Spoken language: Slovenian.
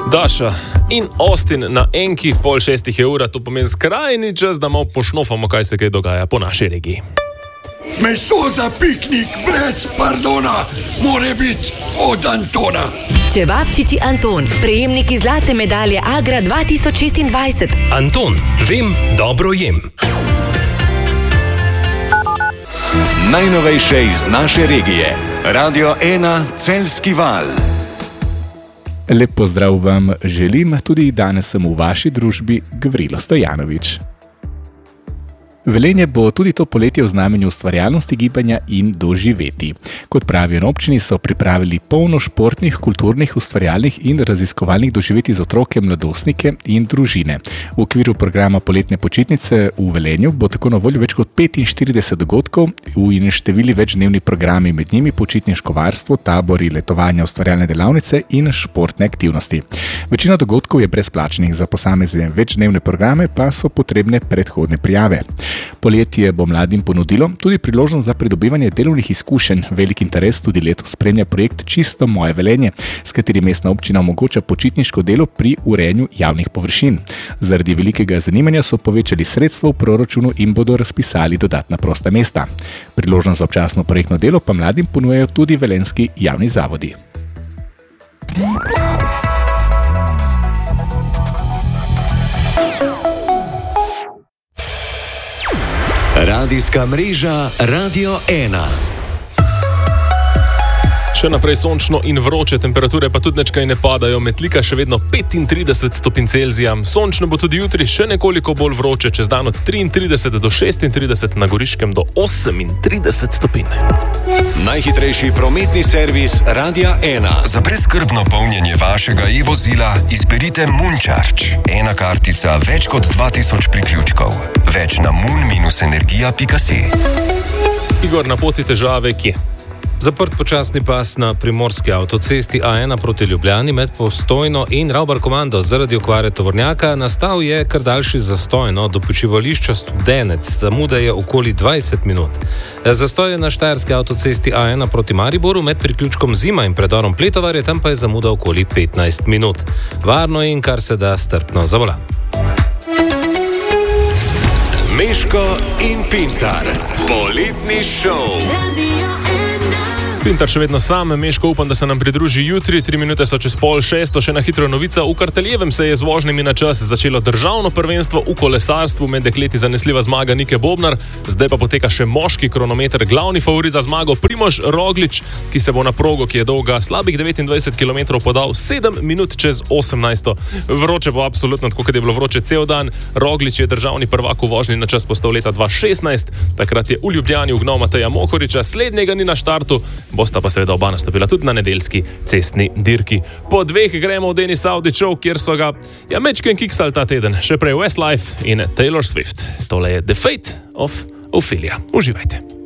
Daša in Austin na enki, 5:30 ura, to pomeni skrajni čas, da malo pošnofamo, kaj se kaj dogaja po naši regiji. Meso za piknik brez pardona, more biti od Antona. Čevapčiči Anton, prejemniki zlate medalje Agra 2026. Anton, vem, dobro jem. Najnovejše iz naše regije. Radio 1 Celjski val. Lep pozdrav vam želim, tudi danes sem v vaši družbi Gavrilo Stojanovič. Velenje bo tudi to poletje v znamenju ustvarjalnosti, gibanja in doživeti. Kot pravijo na občini, so pripravili polno športnih, kulturnih, ustvarjalnih in raziskovalnih doživeti za otroke, mladostnike in družine. V okviru programa Poletne počitnice v Velenju bo tako na voljo več kot 45 dogodkov in števili večdnevni programi, med njimi počitniško varstvo, tabori, letovanja, ustvarjalne delavnice in športne aktivnosti. Večina dogodkov je brezplačnih, za posamezne večdnevne programe pa so potrebne predhodne prijave. Poletje bo mladim ponudilo tudi priložnost za pridobivanje delovnih izkušenj. Velik interes tudi letos spremlja projekt Čisto moje Velenje, s katerim mestna občina omogoča počitniško delo pri urejanju javnih površin. Zaradi velikega zanimanja so povečali sredstva v proračunu in bodo razpisali dodatna prosta mesta. Priložnost za občasno projektno delo pa mladim ponujajo tudi velenjski javni zavodi. Radijska mreža Radio 1. Še naprej sončno in vroče, temperature pa tudi nečkaj ne padajo, Metlika še vedno 35 stopinj Celzija. Sončno bo tudi jutri, še nekoliko bolj vroče, čez dan od 33 do 36, na Goriškem do 38 stopinj. Najhitrejši prometni servis Radia 1. Za brezskrbno polnjenje vašega e-vozila izberite Muncharge. Ena kartica, več kot 2000 priključkov. Več na mun-energija.si. Igor, na poti težave kje? Zaprt počasni pas na primorski avtocesti A1 proti Ljubljani med Postojno in Ravbar Komando zaradi okvare tovornjaka. Nastal je kar daljši zastoj do počivališča Studenec, zamuda je okoli 20 minut. Zastoj je na štajerski avtocesti A1 proti Mariboru med priključkom Zima in predorom Pletovarje, tam pa je zamuda okoli 15 minut. Varno in kar se da strpno za volan. Meško in Pintar. Poletni šov. Pintar še vedno sam, Meško upam, da se nam pridruži jutri, 3 minute so čez 5:30, še na hitro novica. V Karteljevem se je z vožnjami na čas začelo državno prvenstvo v kolesarstvu, med dekleti zanesljiva zmaga Nike Bobnar, zdaj pa poteka še moški kronometer. Glavni favorit za zmago Primož Roglič, ki se bo na progo, ki je dolga slabih 29 km, podal 7 minut čez 18. Vroče bo absolutno, tako kot je bilo vroče cel dan. Roglič je državni prvak v vožnji na čas postal leta 2016, takrat je v Ljubljani ugnal Mateja Mohoriča, slednjega ni na štartu, bosta pa seveda oba nastopila tudi na nedeljski cestni dirki. Po 2 gremo v Denis Audi Show, kjer so ga mečken kiksali ta teden. Še prej Westlife in Taylor Swift. Tole je The Fate of Ophelia. Uživajte.